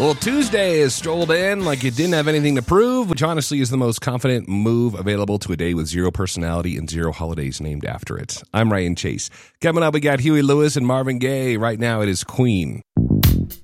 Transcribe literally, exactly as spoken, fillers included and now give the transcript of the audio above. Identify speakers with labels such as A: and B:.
A: Well, Tuesday has strolled in like it didn't have anything to prove, which honestly is the most confident move available to a day with zero personality and zero holidays named after it. I'm Ryan Chase. Coming up, we got Huey Lewis and Marvin Gaye. Right now, it is Queen.